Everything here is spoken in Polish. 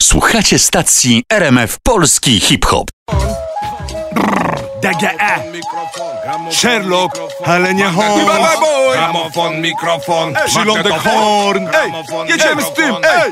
Słuchacie stacji RMF Polski Hip-Hop. DGE Sherlock, ale nie Holmes. Gramofon, mikrofon, Przylądek Horn. Jedziemy z tym.